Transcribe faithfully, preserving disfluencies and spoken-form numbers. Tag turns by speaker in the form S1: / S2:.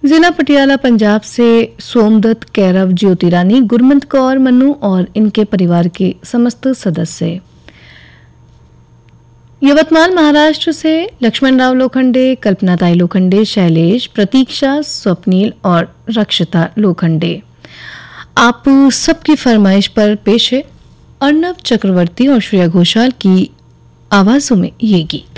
S1: जिला पटियाला पंजाब से सोमदत्त, कैरव, ज्योति रानी, गुरमंत कौर, मन्नू और इनके परिवार के समस्त सदस्य। यवतमाल महाराष्ट्र से लक्ष्मण राव लोखंडे, कल्पनाताई लोखंडे, शैलेश, प्रतीक्षा, स्वप्नील और रक्षिता लोखंडे। आप सबकी फरमाइश पर पेश है अर्नब चक्रवर्ती और श्रेया घोषाल की आवाजों में ये गीत।